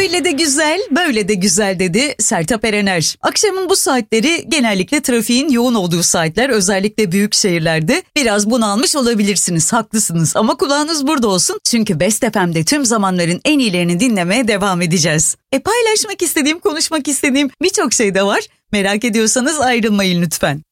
Öyle de güzel, böyle de güzel dedi Sertab Erener. Akşamın bu saatleri genellikle trafiğin yoğun olduğu saatler, özellikle büyük şehirlerde. Biraz bunalmış olabilirsiniz, haklısınız ama kulağınız burada olsun. Çünkü Best FM'de tüm zamanların en iyilerini dinlemeye devam edeceğiz. Paylaşmak istediğim, konuşmak istediğim birçok şey de var. Merak ediyorsanız ayrılmayın lütfen.